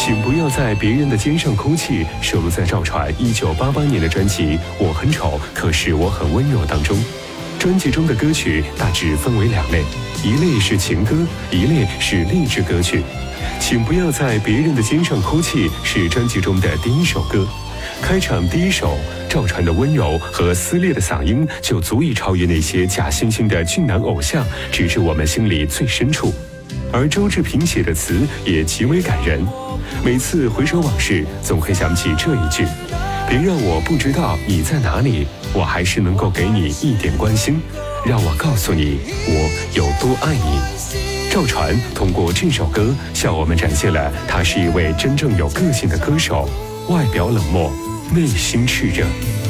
请不要在别人的肩上哭泣，收录在赵传1988年的专辑《我很丑，可是我很温柔》当中。专辑中的歌曲大致分为两类，一类是情歌，一类是励志歌曲。请不要在别人的肩上哭泣是专辑中的第一首歌。开场第一首，赵传的温柔和撕裂的嗓音就足以超越那些假惺惺的俊男偶像，直至我们心里最深处。而周志平写的词也极为感人，每次回首往事，总会想起这一句：别让我不知道你在哪里，我还是能够给你一点关心，让我告诉你我有多爱你。赵传通过这首歌向我们展现了他是一位真正有个性的歌手，外表冷漠，内心炽热。